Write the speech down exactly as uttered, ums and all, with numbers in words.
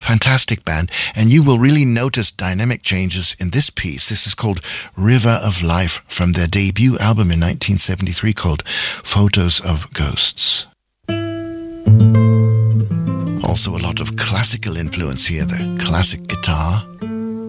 Fantastic band. And you will really notice dynamic changes in this piece. This is called River of Life from their debut album in nineteen seventy-three called Photos of Ghosts. Also a lot of classical influence here, the classic guitar.